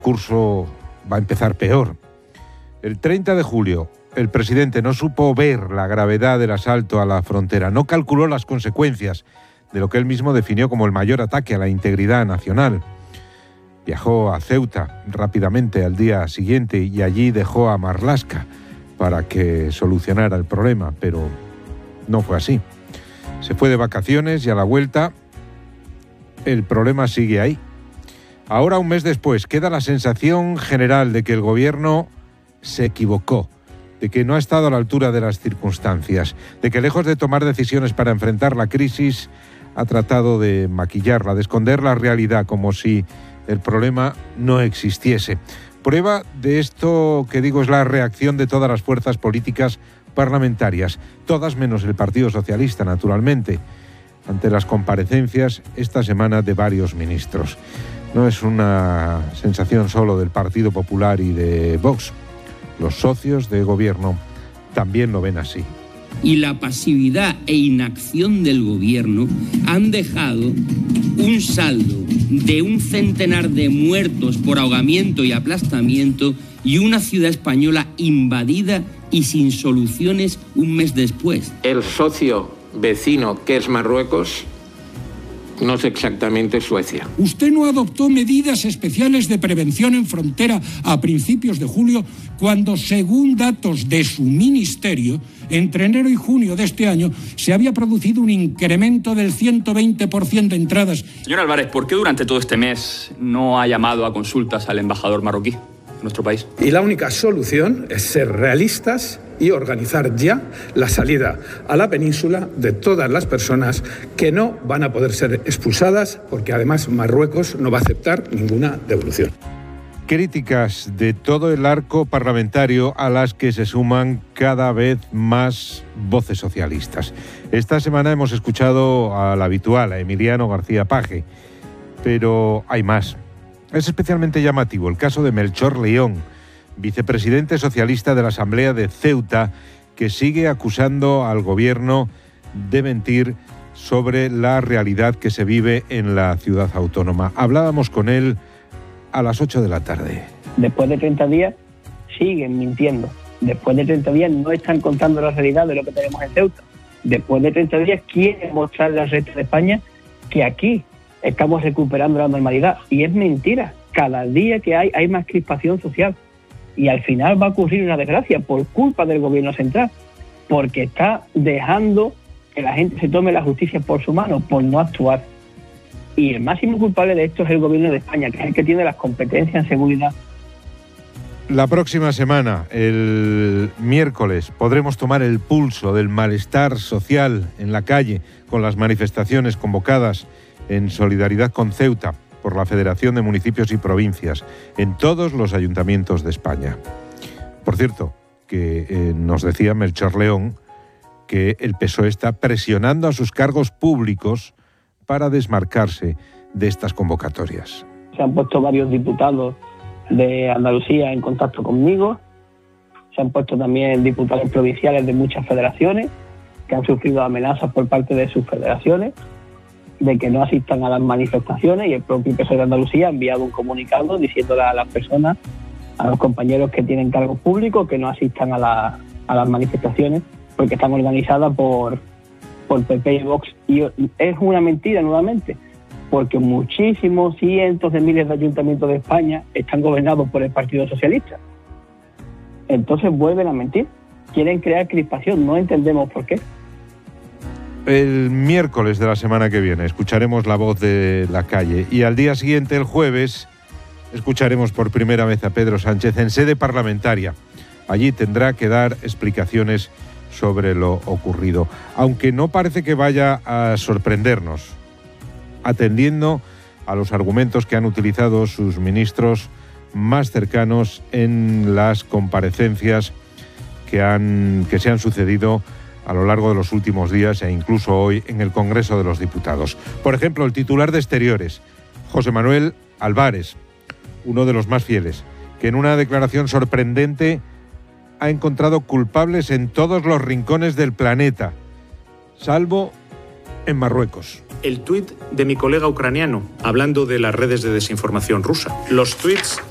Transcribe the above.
curso va a empezar peor. El 30 de julio, el presidente no supo ver la gravedad del asalto a la frontera, no calculó las consecuencias de lo que él mismo definió como el mayor ataque a la integridad nacional. Viajó a Ceuta rápidamente al día siguiente y allí dejó a Marlaska para que solucionara el problema, pero no fue así. Se fue de vacaciones y a la vuelta el problema sigue ahí. Ahora, un mes después, queda la sensación general de que el gobierno se equivocó, de que no ha estado a la altura de las circunstancias, de que lejos de tomar decisiones para enfrentar la crisis, ha tratado de maquillarla, de esconder la realidad como si el problema no existiese. Prueba de esto que digo es la reacción de todas las fuerzas políticas parlamentarias, todas menos el Partido Socialista, naturalmente, ante las comparecencias esta semana de varios ministros. No es una sensación solo del Partido Popular y de Vox. Los socios de gobierno también lo ven así. Y la pasividad e inacción del gobierno han dejado un saldo de 1 centenar de muertos por ahogamiento y aplastamiento y una ciudad española invadida y sin soluciones un mes después. El socio vecino, que es Marruecos, no es exactamente Suecia. Usted no adoptó medidas especiales de prevención en frontera a principios de julio, cuando, según datos de su ministerio, entre enero y junio de este año se había producido un incremento del 120% de entradas. Señor Álvarez, ¿por qué durante todo este mes no ha llamado a consultas al embajador marroquí en nuestro país? Y la única solución es ser realistas y organizar ya la salida a la península de todas las personas que no van a poder ser expulsadas, porque además Marruecos no va a aceptar ninguna devolución. Críticas de todo el arco parlamentario a las que se suman cada vez más voces socialistas. Esta semana hemos escuchado al habitual, a Emiliano García Paje, pero hay más. Es especialmente llamativo el caso de Melchor León, vicepresidente socialista de la Asamblea de Ceuta, que sigue acusando al gobierno de mentir sobre la realidad que se vive en la ciudad autónoma. Hablábamos con él a las 8 de la tarde. Después de 30 días siguen mintiendo. Después de 30 días no están contando la realidad de lo que tenemos en Ceuta. Después de 30 días quieren mostrarle al resto de España que aquí estamos recuperando la normalidad. Y es mentira. Cada día que hay más crispación social. Y al final va a ocurrir una desgracia por culpa del gobierno central, porque está dejando que la gente se tome la justicia por su mano, por no actuar. Y el máximo culpable de esto es el gobierno de España, que es el que tiene las competencias en seguridad. La próxima semana, el miércoles, podremos tomar el pulso del malestar social en la calle con las manifestaciones convocadas en solidaridad con Ceuta por la Federación de Municipios y Provincias en todos los ayuntamientos de España. Por cierto, que nos decía Melchor León que el PSOE está presionando a sus cargos públicos para desmarcarse de estas convocatorias. Se han puesto varios diputados de Andalucía en contacto conmigo, se han puesto también diputados provinciales de muchas federaciones que han sufrido amenazas por parte de sus federaciones de que no asistan a las manifestaciones, y el propio PSOE de Andalucía ha enviado un comunicado diciéndole a las personas, a los compañeros que tienen cargos públicos, que no asistan a las manifestaciones porque están organizadas por PP y Vox. Y es una mentira nuevamente, porque muchísimos, cientos de miles de ayuntamientos de España están gobernados por el Partido Socialista. Entonces vuelven a mentir, quieren crear crispación, no entendemos por qué. El miércoles de la semana que viene escucharemos la voz de la calle y al día siguiente, el jueves, escucharemos por primera vez a Pedro Sánchez en sede parlamentaria. Allí tendrá que dar explicaciones sobre lo ocurrido, aunque no parece que vaya a sorprendernos, atendiendo a los argumentos que han utilizado sus ministros más cercanos en las comparecencias que se han sucedido a lo largo de los últimos días e incluso hoy en el Congreso de los Diputados. Por ejemplo, el titular de Exteriores, José Manuel Álvarez, uno de los más fieles, que en una declaración sorprendente ha encontrado culpables en todos los rincones del planeta, salvo en Marruecos. El tuit de mi colega ucraniano, hablando de las redes de desinformación rusa. Los tuits